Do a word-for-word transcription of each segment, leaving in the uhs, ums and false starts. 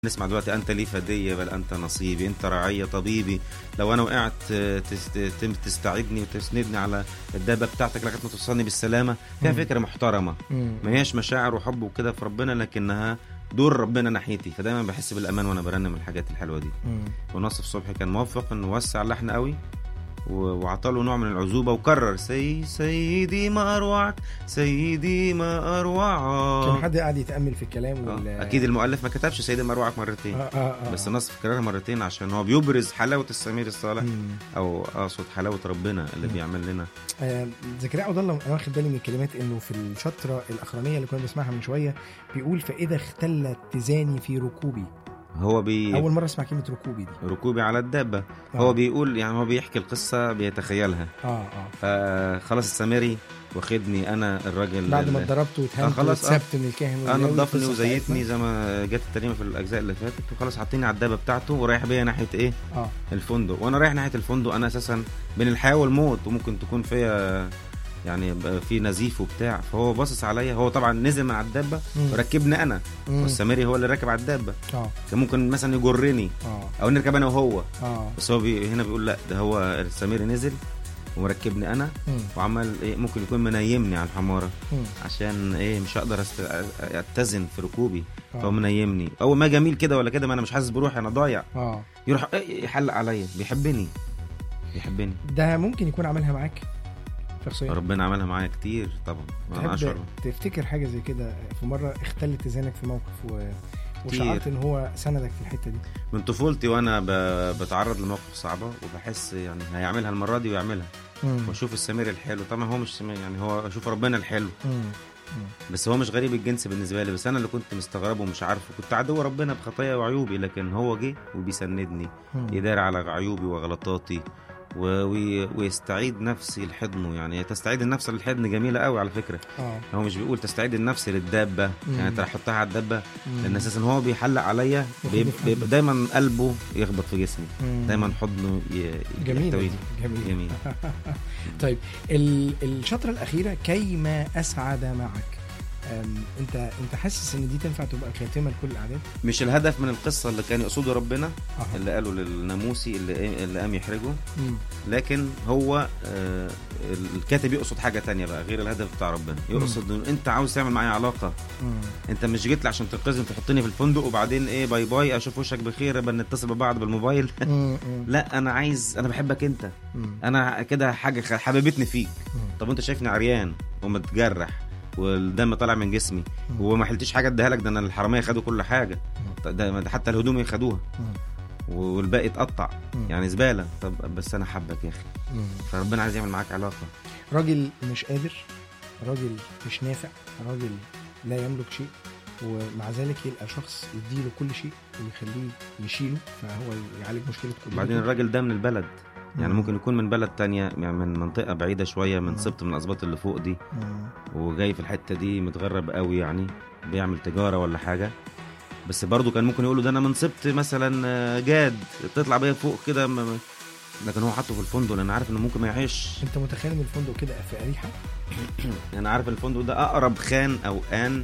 نسمع دلوقتي أنت لي فدية بل أنت نصيبي، أنت رعية طبيبي. لو أنا وقعت تست- تستعيدني وتسندني على الدابة بتاعتك لغاية ما توصلني بالسلامة. فيها فكرة محترمة، ما هياش مشاعر وحب وكده في ربنا، لكنها دور ربنا ناحيتي. فدايما بحس بالأمان وأنا برنم الحاجات الحلوة دي. ونصف صبحي كان موفق إنه وسع اللحن قوي وعطاله نوع من العزوبة وكرر سي سيدي ما أروعك سيدي ما أروعك. كان حد قاعد يتأمل في الكلام آه. وال... أكيد المؤلف ما كتبش سيدي ما أروعك مرتين. آه آه آه. بس نصف كررها مرتين عشان هو بيبرز حلاوة السمير الصالح، مم. أو أقصد حلاوة ربنا اللي مم. بيعمل لنا. آه، زكريا عبد الله انا واخد بالي من الكلمات انه في الشطره الاخرانيه اللي كنا بنسمعها من شويه بيقول فاذا اختل اتزاني في ركوبي. هو بي اول مره اسمع كلمه ركوبي دي. ركوبي على الدابة. آه. هو بيقول يعني هو بيحكي القصة بيتخيلها. اه اه فخلاص السامري واخدني أنا الراجل بعد ما اللي- اتضربت آه، واتهنت خلاص، آه. واتسبت من الكاهن انا واللاوي، نضفني القصة وزيتني بتاعتنا. زي ما جت الترجمه في الاجزاء اللي فاتت، وخلاص حاطيني على الدابه بتاعته ورايح بيا ناحيه ايه اه الفندق. وانا رايح ناحيه الفندق انا اساسا بين الحياه والموت، وممكن تكون فيا يعني في نزيف وبتاع. فهو باصص عليا، هو طبعا نزل من على الدابه مم. وركبني انا، مم. والسامري هو اللي راكب على الدابه. اه كان ممكن مثلا يجرني اه او نركب انا وهو، اه بس هو بي هنا بيقول لا، ده هو السامري نزل ومركبني انا، مم. وعمل ايه ممكن يكون منيمني على الحماره مم. عشان ايه مش هقدر است... اتزن في ركوبي. آه. فهو منيمني اول ما جميل كده ولا كده، ما انا مش حاسس بروحي، انا ضايع. اه يروح إيه يحلق عليا، بيحبني بيحبني ده ممكن يكون عملها معاك شخصيا. ربنا عملها معايا كتير طبعا. انا اشعر تحب تفتكر حاجه زي كده في مره اختل اتزانك في موقف و... وشعرت ان هو سندك في الحته دي؟ من طفولتي وانا ب... بتعرض لمواقف صعبه، وبحس يعني هيعملها المره دي ويعملها، مم. واشوف السمير الحلو. طبعا هو مش سمير، يعني هو اشوف ربنا الحلو، مم. مم. بس هو مش غريب الجنس بالنسبه لي. بس انا اللي كنت مستغربه ومش عارفه، كنت عدو ربنا بخطايا وعيوبي، لكن هو جه وبيسندني، مم. يدار على عيوبي وغلطاتي و... وي... ويستعيد نفسي لحضنه. يعني تستعيد النفس للحضن جميلة قوي على فكرة. اه هو مش بيقول تستعيد النفس للدابة، مم. يعني تحطها على الدابة، مم. لأن أساسا هو بيحلق عليا، ياخد بيب... في بيب... حضنه. دايما قلبه يخبط في جسمي، مم. دايما حضنه ي... جميل يحتويني. جميل جميل. طيب ال- الشطرة الأخيرة كيما أسعد معك، أم، انت انت حاسس ان دي تنفع تبقى خاتمه لكل الاعداد؟ مش الهدف من القصة اللي كان يقصده ربنا، اه اللي قاله للناموسي اللي اللي قام يحرجه، مم. لكن هو آه الكاتب يقصد حاجة تانية بقى غير الهدف بتاع ربنا. يقصد إنه أنت عاوز تعمل معايا علاقة، مم. انت مش جيت لي عشان تنقذني تحطني في الفندق وبعدين ايه باي باي اشوف وشك بخير يبقى نتصل ببعض بالموبايل. مم. مم. لا، انا عايز، انا بحبك انت، مم. انا كده حاجه خ- حبيبتني فيك. مم. طب انت شايفني عريان ومتجرح والدم طالع من جسمي مم. وما حلتش حاجه اديها لك، ده انا الحراميه خدوا كل حاجه، مم. ده ده حتى الهدوم خدوها مم. والباقي اتقطع، مم. يعني زباله. طب بس انا حبك يا اخي، مم. فربنا عايز يعمل معاك علاقه. راجل مش قادر، راجل مش نافع، راجل لا يملك شيء، ومع ذلك يلقى شخص يديله كل شيء ويخليه يشيله فهو يعالج مشكله كل وبعدين الراجل ده من البلد، يعني مم. ممكن يكون من بلد تانية، يعني من منطقة بعيدة شوية، من مم. سبط من الأسباط اللي فوق دي، مم. وجاي في الحتة دي متغرب قوي، يعني بيعمل تجارة ولا حاجة. بس برضو كان ممكن يقولوا ده أنا من سبط مثلا آه، جاد تطلع بيا فوق كده، م- م- لكن هو حاطه في الفندق لأن عارف إنه ممكن ما يعيش. انت متخيل ان الفندق كده في اريحه؟ أنا عارف الفندق ده أقرب خان أو آن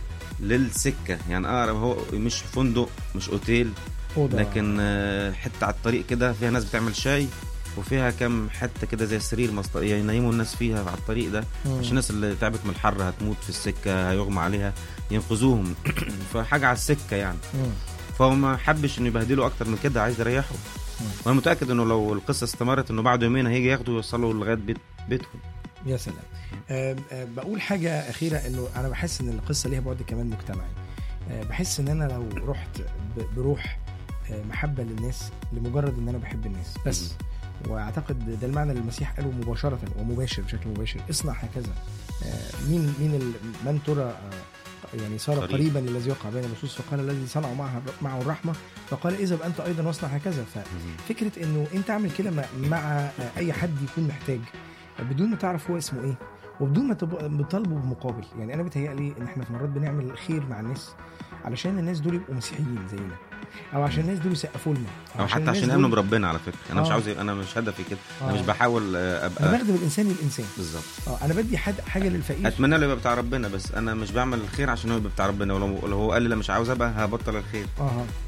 للسكة، يعني أقرب، هو مش فندق مش أوتيل، أوضة. لكن آه، حتة على الطريق كده فيها ناس بتعمل شاي، وفيها كم حتة كده زي سرير مست... يعني ينيموا الناس فيها على الطريق ده، مم. عشان الناس اللي تعبت من الحر هتموت في السكة هيغمى عليها ينقذوهم. فحاجة على السكة يعني. مم. فهو ما حبش انه يبهدله اكتر من كده، عايز يريحه. مم. وانا متأكد انه لو القصة استمرت انه بعد يومين هيجي ياخده ويوصله لغاية بيت بيتهم. يا سلام. أه أه بقول حاجة أخيرة، إنه أنا بحس إن القصة ليها بعد كمان مجتمعي. أه بحس إن أنا لو رحت ب- بروح أه محبة للناس لمجرد إن أنا بحب الناس بس، وأعتقد ده المعنى اللي المسيح قاله مباشرة ومباشر بشكل مباشر، اصنع هكذا. أه مين مين ال- من ترى أه يعني صار قريب. قريبا للذي وقع بين اللصوص، فقال الذي صنعوا معه معه الرحمة فقال إذا أنت أيضا واصنع هكذا. ففكرة إنه أنت عامل كده مع- مع أي حد يكون محتاج بدون ما تعرف هو اسمه ايه، وبدون ما تبقى بتطالبه بمقابل. يعني انا بتهيألي ان احنا في مرات بنعمل خير مع الناس علشان الناس دول يبقوا مسيحيين زينا، او عشان الناس دول يسقفوا لنا، او حتى عشان يامنوا بربنا. على فكره انا آه. مش عاوز، انا مش هدفي كده. آه. انا مش بحاول ابقى، انا بخدم الانسان للانسان بالظبط. اه انا بدي حد حاجه للفقير، اتمنى له يبقى بتاع ربنا، بس انا مش بعمل الخير عشان هو يبقى بتاع ربنا، ولو هو قال لي لا مش عاوز ابقى هبطل الخير. اه